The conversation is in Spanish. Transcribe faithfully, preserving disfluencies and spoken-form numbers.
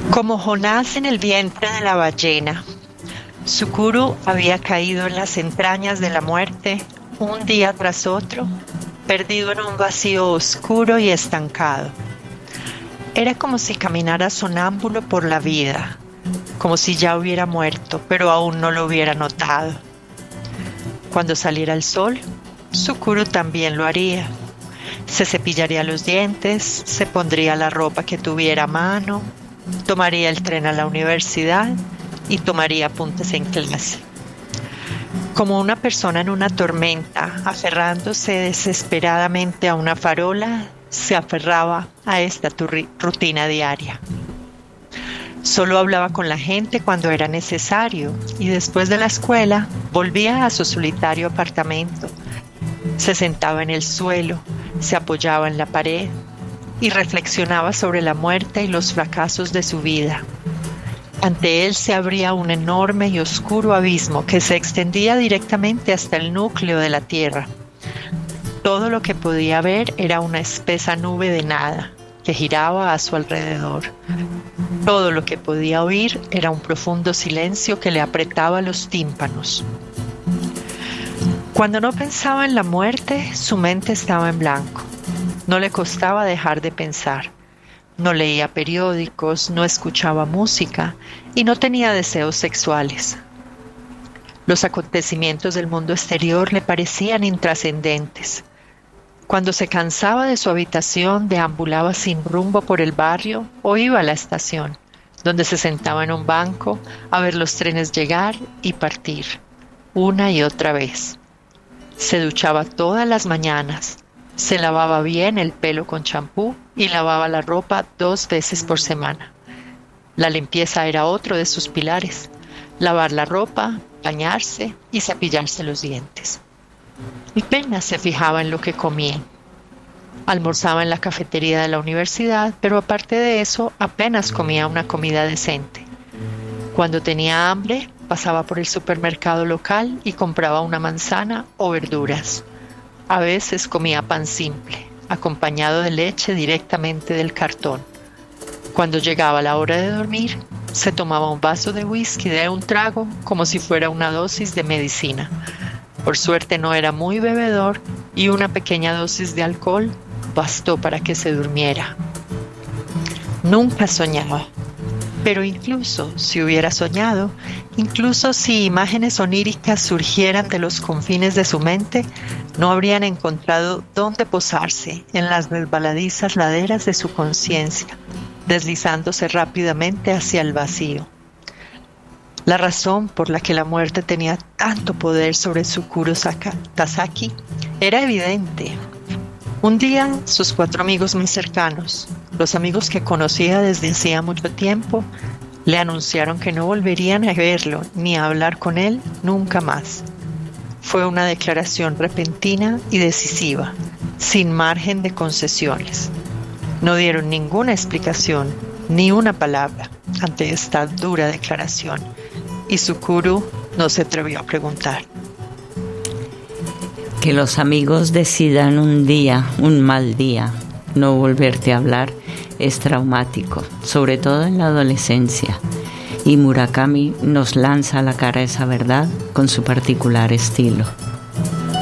Como Jonás en el vientre de la ballena, Sukuru había caído en las entrañas de la muerte un día tras otro, perdido en un vacío oscuro y estancado. Era como si caminara sonámbulo por la vida, como si ya hubiera muerto, pero aún no lo hubiera notado. Cuando saliera el sol, Sukuru también lo haría. Se cepillaría los dientes, se pondría la ropa que tuviera a mano, tomaría el tren a la universidad y tomaría apuntes en clase. Como una persona en una tormenta, aferrándose desesperadamente a una farola, se aferraba a esta rutina diaria. Solo hablaba con la gente cuando era necesario y después de la escuela volvía a su solitario apartamento. Se sentaba en el suelo, se apoyaba en la pared y reflexionaba sobre la muerte y los fracasos de su vida. Ante él se abría un enorme y oscuro abismo que se extendía directamente hasta el núcleo de la Tierra. Todo lo que podía ver era una espesa nube de nada que giraba a su alrededor. Todo lo que podía oír era un profundo silencio que le apretaba los tímpanos. Cuando no pensaba en la muerte, su mente estaba en blanco. No le costaba dejar de pensar. No leía periódicos, no escuchaba música y no tenía deseos sexuales. Los acontecimientos del mundo exterior le parecían intrascendentes. Cuando se cansaba de su habitación, deambulaba sin rumbo por el barrio o iba a la estación, donde se sentaba en un banco a ver los trenes llegar y partir, una y otra vez. Se duchaba todas las mañanas, se lavaba bien el pelo con champú y lavaba la ropa dos veces por semana. La limpieza era otro de sus pilares: lavar la ropa, bañarse y cepillarse los dientes. Apenas se fijaba en lo que comía. Almorzaba en la cafetería de la universidad, pero aparte de eso apenas comía una comida decente. Cuando tenía hambre, pasaba por el supermercado local y compraba una manzana o verduras. A veces comía pan simple, acompañado de leche directamente del cartón. Cuando llegaba la hora de dormir, se tomaba un vaso de whisky de un trago como si fuera una dosis de medicina. Por suerte no era muy bebedor y una pequeña dosis de alcohol bastó para que se durmiera. Nunca soñaba, pero incluso si hubiera soñado, incluso si imágenes oníricas surgieran de los confines de su mente, no habrían encontrado dónde posarse en las resbaladizas laderas de su conciencia, deslizándose rápidamente hacia el vacío. La razón por la que la muerte tenía tanto poder sobre Sukuru Tasaki era evidente. Un día, sus cuatro amigos más cercanos, los amigos que conocía desde hacía mucho tiempo, le anunciaron que no volverían a verlo ni a hablar con él nunca más. Fue una declaración repentina y decisiva, sin margen de concesiones. No dieron ninguna explicación, ni una palabra, ante esta dura declaración, y Sukuru no se atrevió a preguntar. Que los amigos decidan un día, un mal día, no volverte a hablar es traumático, sobre todo en la adolescencia. Y Murakami nos lanza a la cara esa verdad con su particular estilo.